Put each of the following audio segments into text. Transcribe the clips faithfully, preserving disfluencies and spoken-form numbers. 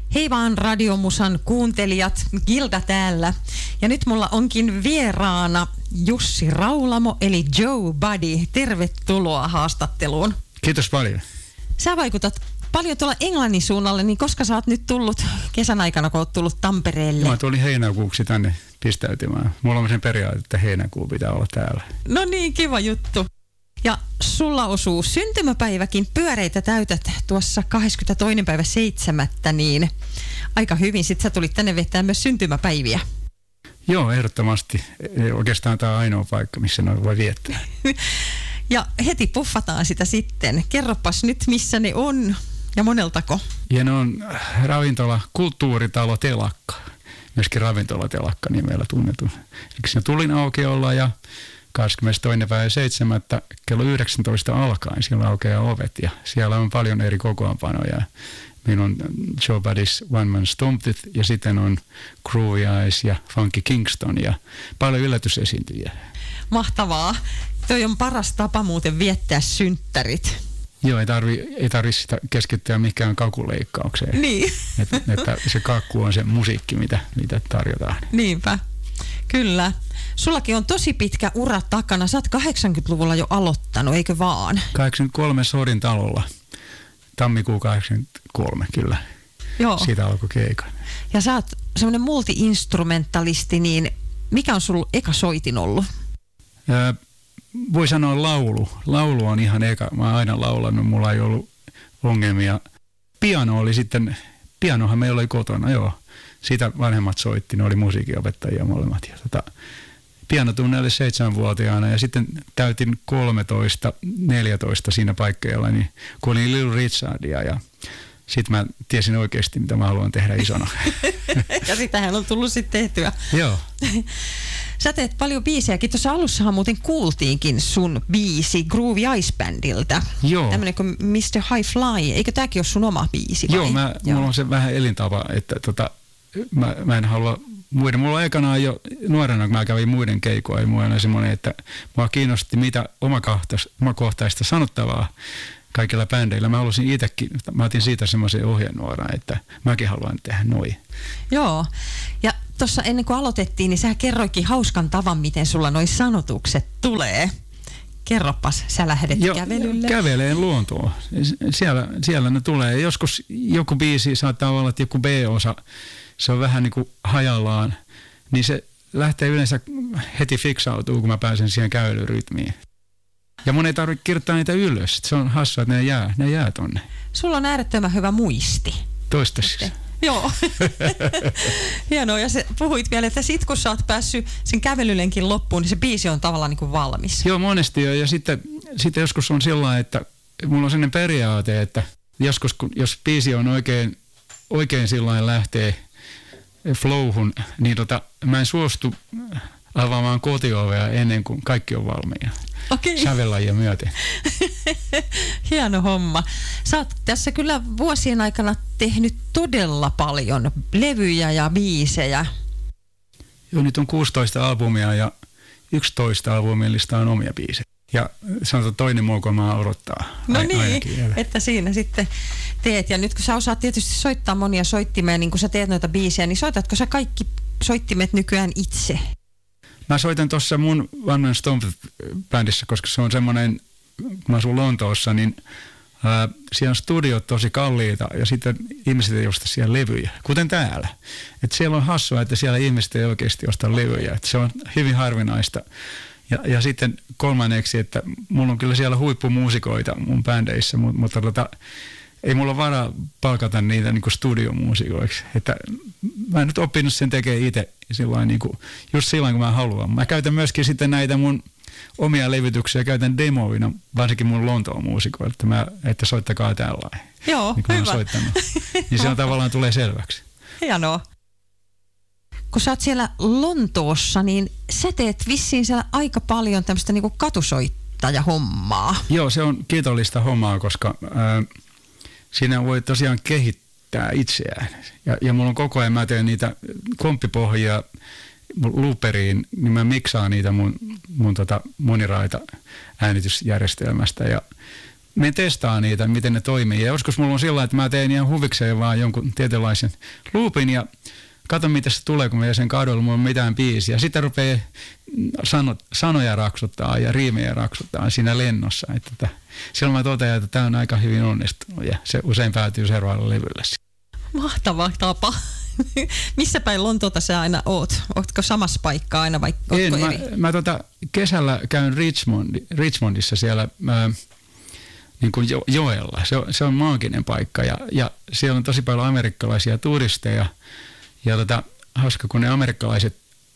Hei vaan Radiomusan kuuntelijat, Gilda täällä. Ja nyt mulla onkin vieraana Jussi Raulamo eli Joe Buddy. Tervetuloa haastatteluun. Kiitos paljon. Sä vaikutat paljon tuolla Englannin suunnalle, niin koska sä oot nyt tullut kesän aikana, kun oot tullut Tampereelle? Mä tulin heinäkuuksi tänne pistäytymään. Mulla on sen periaate, että heinäkuu pitää olla täällä. No niin, kiva juttu. Ja sulla osuu syntymäpäiväkin, pyöreitä täytät tuossa kahdeskymmenestoinen päivä seitsemättä, niin aika hyvin. Sitten sä tulit tänne vettää myös syntymäpäiviä. Joo, ehdottomasti. Oikeastaan tämä on ainoa paikka, missä noin voi viettää. Ja heti puffataan sitä sitten. Kerropas nyt, missä ne on ja moneltako? Ja ne on ravintola, kulttuuritalo Telakka. Myöskin ravintola Telakka nimellä tunnettu. Eli siinä tulin aukiolla ja kahdeskymmenestoinen päivä seitsemättä kello yhdeksäntoista alkaen siellä aukeaa ovet ja siellä on paljon eri kokoonpanoja. Meillä on Joe Buddy's One Man Stomped ja sitten on Groovy Eyes ja Funky Kingston ja paljon yllätysesiintyjiä. Mahtavaa. Toi on paras tapa muuten viettää synttärit. Joo, ei tarvi, ei tarvi sitä keskittyä mikään kakuleikkaukseen. Niin. Että, että se kakku on se musiikki, mitä, mitä tarjotaan. Niinpä. Kyllä. Sullakin on tosi pitkä ura takana. Sä oot kahdeksankymmentäluvulla jo aloittanut, eikö vaan? kahdeksankymmentäkolme Sorin talolla. Tammikuu kahdeksankymmentäkolme, kyllä. Joo. Siitä alkoi keikan. Ja sä oot semmoinen multi-instrumentalisti, niin mikä on sulla eka soitin ollut? Öö, voi sanoa laulu. Laulu on ihan eka. Mä oon aina laulannut, mulla ei ollut ongelmia. Piano oli sitten, pianohan meillä oli kotona, joo. Sitä vanhemmat soitti, ne oli musiikinopettajia molemmat. Ja tota, pianotunneille seitsemänvuotiaana ja sitten täytin kolmetoista neljätoista siinä paikkeilla, niin kuulin Little Richardia ja sitten mä tiesin oikeasti, mitä mä haluan tehdä isona. Ja sitähän on tullut sitten tehtyä. Joo. Sä teet paljon biisejäkin. Tuossa alussahan muuten kuultiinkin sun biisi Groovy Eyes Bandilta. Joo. Tämmönen kuin mister High Fly. Eikö tääkin ole sun oma biisi vai? Joo, mä, Joo. mulla on se vähän elintapa, että tota, mä, mä en halua muiden. Mulla aikanaan jo nuorena, kun mä kävin muiden keikoa, ja mulla on semmoinen, että mua kiinnosti mitä omakohtaista sanottavaa kaikilla bändeillä. Mä halusin itsekin, mä otin siitä semmoisen ohjenuoran, että mäkin haluan tehdä noin. Joo, ja tuossa ennen kuin aloitettiin, niin sä kerroikin hauskan tavan, miten sulla noi sanotukset tulee. Kerropas, sä lähdet jo, kävelylle. Käveleen luontoon. Siellä, siellä ne tulee. Joskus joku biisi saattaa olla, että joku B-osa, se on vähän niin kuin hajallaan, niin se lähtee yleensä heti fiksautuu, kun mä pääsen siihen kävelyrytmiin. Ja mun ei tarvitse kirjoittaa niitä ylös. Se on hassua, että ne jää, ne jää tonne. Sulla on äärettömän hyvä muisti. Toistaiseksi. Joo. Hienoa. Ja se, puhuit vielä, että sit kun sä oot päässyt sen kävelylenkin loppuun, niin se biisi on tavallaan niin kuin valmis. Joo, monesti jo. Ja sitten, sitten joskus on sillä lailla, että mulla on sellainen periaate, että joskus kun, jos biisi on oikein, oikein sillä lailla lähtee flowhun, niin tota, mä en suostu avaamaan kotiovea ennen kuin kaikki on valmiina. Okei. Sävellajia myöten. Hieno homma. Sä oot tässä kyllä vuosien aikana tehnyt todella paljon levyjä ja biisejä. Joo, nyt on kuusitoista albumia ja yksitoista albumillista on omia biisejä. Ja sanotaan toinen muokoma odottaa. No niin, että siinä sitten teet. Ja nyt kun sä osaat tietysti soittaa monia soittimia, niin kun sä teet noita biisejä, niin soitatko sä kaikki soittimet nykyään itse? Mä soitan tuossa mun One Man Stomped-bändissä, koska se on semmoinen, kun mä asun Lontoossa, niin ää, siellä on studiot tosi kalliita ja sitten ihmiset ei osta siellä levyjä, kuten täällä. Et siellä on hassua, että siellä ihmiset ei oikeasti osta levyjä. Et se on hyvin harvinaista. Ja, ja sitten kolmanneksi, että mulla on kyllä siellä huippumuusikoita mun bändeissä, mutta, mutta tota, ei mulla ole varaa palkata niitä niin kuin studiomuusikoiksi. Että mä en nyt oppinut sen tekemään itse silloin, niin kuin, just silloin, kun mä haluan. Mä käytän myöskin sitten näitä mun omia levytyksiä, käytän demoina, varsinkin mun Lontoon muusikoille, että, mä, että soittakaa tällainen. Joo, niin hyvä. Niin se on tavallaan tulee selväksi. Hienoa. Kun sä oot siellä Lontoossa, niin sä teet vissiin siellä aika paljon tämmöistä niin kuin katusoittajahommaa. Joo, se on kiitollista hommaa, koska Ää, siinä voi tosiaan kehittää itseään. Ja, ja mulla on koko ajan, mä teen niitä komppipohjia looperiin, niin mä miksaan niitä mun, mun tota moniraita äänitysjärjestelmästä. Ja me testaan niitä, miten ne toimii. Ja joskus mulla on sillä, että mä teen ihan huvikseen vaan jonkun tietynlaisen loopin ja katon, miten se tulee, kun mä sen kadulla, mulla on mitään biisiä. Sitten rupeaa sano, sanoja raksuttaa ja riimejä raksuttaa siinä lennossa. Että silloin mä totean, että tämä on aika hyvin onnistunut ja se usein päätyy seuraavalle levylle. Mahtava tapa. Missä päin Lontoota sä aina oot? Ootko samassa paikkaa aina vai ootko en, eri? Mä, mä tota, kesällä käyn Richmond, Richmondissa siellä mä, niin kuin jo, joella. Se on, se on maaginen paikka ja, ja siellä on tosi paljon amerikkalaisia turisteja. Ja tota, hauska, kun ne amerikkalaiset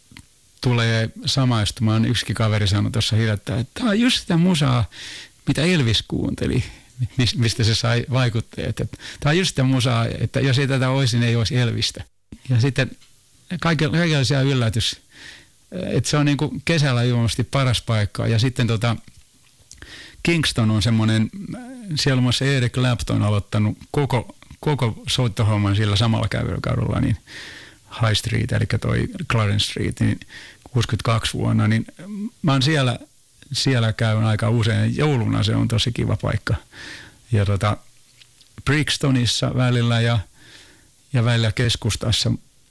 tulee samaistumaan. Yksikin kaveri sanoi tuossa hiljattain, että tämä on just sitä musaa, mitä Elvis kuunteli, mistä se sai vaikutteet. Tämä on just sitä musaa, että jos ei tätä olisi, niin ei olisi Elvistä. Ja sitten kaikenlaisia yllätys, että se on niin kuin kesällä ilmeisesti paras paikka. Ja sitten tota, Kingston on semmoinen, siellä on muassa Eric Clapton aloittanut koko, koko soittohomman sillä samalla kävelykaudella, niin High Street, eli toi Clarence Street, niin kuusikymmentäkaksi vuonna, niin mä oon siellä, siellä käyn aika usein. Jouluna se on tosi kiva paikka. Ja tota, Brixtonissa välillä ja, ja välillä keskustassa,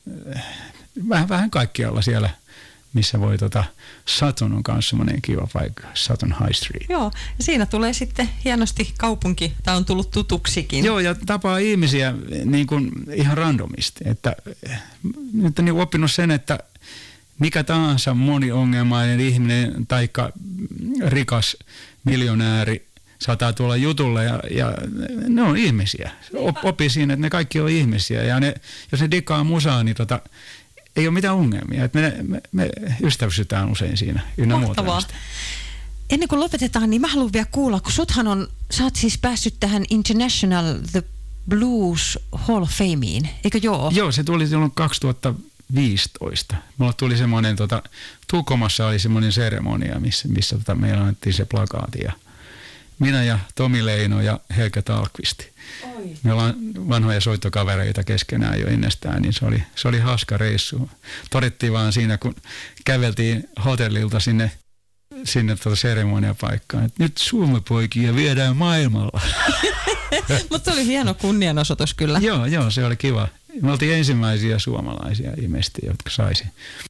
vähän, vähän kaikkialla siellä, missä voi tota, Sutton on kanssa semmoinen kiva paikka, Sutton High Street. Joo, ja siinä tulee sitten hienosti kaupunki, tämä on tullut tutuksikin. Joo, ja tapaa ihmisiä niin kuin ihan randomisti, että nyt on niin oppinut sen, että mikä tahansa moniongelmainen ihminen taikka rikas miljonääri saattaa tulla jutulle ja, ja ne on ihmisiä. Oppi siinä, että ne kaikki on ihmisiä ja ne, jos ne dikkaa musaa, niin tota, ei ole mitään ongelmia. Että me, me, me ystävystytään usein siinä ynnä muuta. Ennen kuin lopetetaan, niin mä haluan vielä kuulla, kun suthan on, sä oot siis päässyt tähän International The Blues Hall of Fameen, eikö joo? Joo, se tuli silloin kaksituhattaviisitoista. Mulla tuli semmoinen, tota, Tukholmassa oli semmoinen seremonia, missä, missä tota, meillä annettiin se plakaati. Ja minä ja Tomi Leino ja Helge Tallqvist. Oi. Me ollaan vanhoja soittokavereita keskenään jo ennestään, niin se oli, se oli hauska reissu. Todettiin vaan siinä, kun käveltiin hotellilta sinne, sinne tuota seremoniapaikkaan, että nyt Suomi-poikia viedään maailmalla. Mutta se oli hieno kunnianosoitus kyllä. Joo, joo, se oli kiva. Me oltiin ensimmäisiä suomalaisia ilmeisesti, jotka saisi.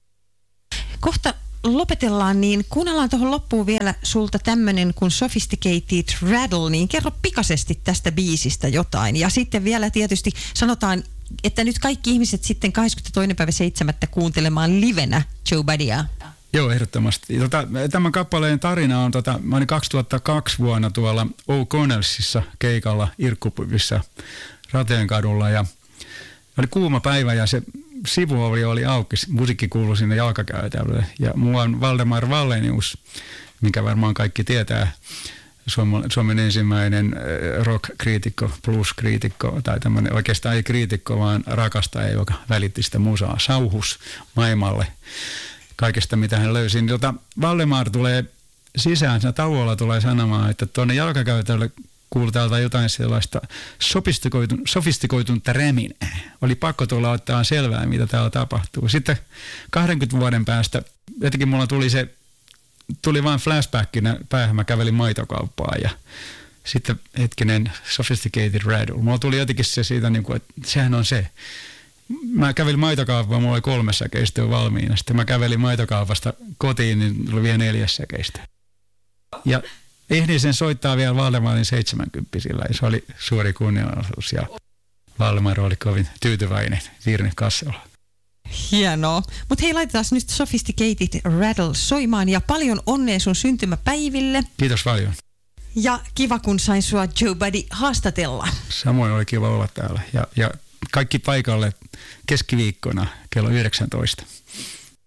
Kohta lopetellaan, niin kuunnellaan tuohon loppuun vielä sulta tämmönen kuin Sophisticated Rattle, niin kerro pikaisesti tästä biisistä jotain. Ja sitten vielä tietysti sanotaan, että nyt kaikki ihmiset sitten kahdeskymmenestoinen päivä seitsemättä kuuntelemaan livenä Joe Buddya. Joo, ehdottomasti. Tota, tämän kappaleen tarina on, tota, mä olin kaksituhattakaksi vuonna tuolla O'Connellsissa keikalla Irkkupyvissä Rateenkadulla ja oli kuuma päivä ja se sivuovi oli auki, musiikki kuului sinne jalkakäytävälle ja mulla on Valdemar Wallenius, minkä varmaan kaikki tietää, Suomen ensimmäinen rock-kriitikko, blues-kriitikko tai tämmöinen oikeastaan ei kriitikko, vaan rakastaja, joka välitti sitä musaa, sauhus maailmalle kaikesta, mitä hän löysi. Niin tota, Valdemar tulee sisään, siinä tauolla tulee sanomaan, että tuonne jalkakäytävälle kuului täältä jotain sellaista sofistikoitun, sofistikoitunta räminää. Oli pakko tulla ottaa selvää, mitä täällä tapahtuu. Sitten kaksikymmentä vuoden päästä, jotenkin mulla tuli se, tuli vain flashbackinä päähän, mä kävelin maitokauppaan ja sitten hetkinen Sophisticated Rattle. Mulla tuli jotenkin se siitä, niin kuin, että sehän on se. Mä kävelin maitokauppaan, mulla oli kolme säkeistä jo valmiina. Sitten mä kävelin maitokaupasta kotiin, niin tuli vielä neljäs säkeistä. Ja ehdin sen soittaa vielä Valdemarin seitsemänkymppisillä ja se oli suuri kunnianosoitus ja Valdemar oli kovin tyytyväinen Virne Kassola. Hienoa. Mutta hei, laitetaan nyt Sophisticated Rattle soimaan ja paljon onnea sun syntymäpäiville. Kiitos paljon. Ja kiva, kun sain sua Joe Buddy haastatella. Samoin oli kiva olla täällä ja, ja kaikki paikalle keskiviikkona kello yhdeksäntoista.